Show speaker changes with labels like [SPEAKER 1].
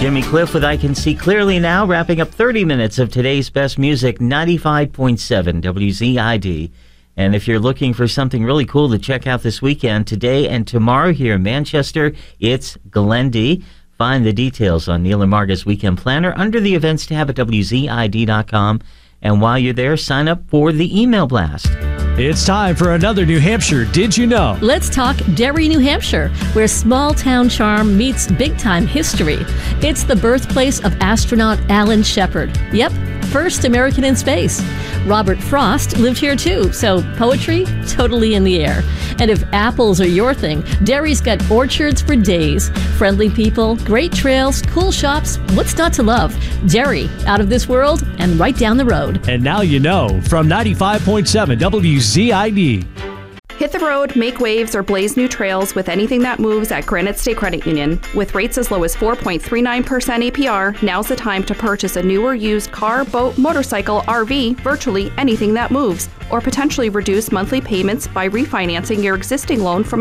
[SPEAKER 1] Jimmy Cliff with I Can See Clearly Now, wrapping up 30 minutes of today's best music, 95.7 WZID. And if you're looking for something really cool to check out this weekend, today and tomorrow here in Manchester, it's Glendy. Find the details on Neil and Marga's Weekend Planner under the Events tab at WZID.com. And while you're there, sign up for the email blast.
[SPEAKER 2] It's time for another New Hampshire Did You Know?
[SPEAKER 3] Let's talk Derry, New Hampshire, where small-town charm meets big-time history. It's the birthplace of astronaut Alan Shepard. Yep, first American in space. Robert Frost lived here too, so poetry, totally in the air. And if apples are your thing, Derry's got orchards for days. Friendly people, great trails, cool shops, what's not to love? Derry, out of this world and right down the road.
[SPEAKER 2] And now you know from 95.7 WZID.
[SPEAKER 4] Hit the road, make waves, or blaze new trails with anything that moves at Granite State Credit Union. With rates as low as 4.39% APR, now's the time to purchase a new or used car, boat, motorcycle, RV, virtually anything that moves, or potentially reduce monthly payments by refinancing your existing loan from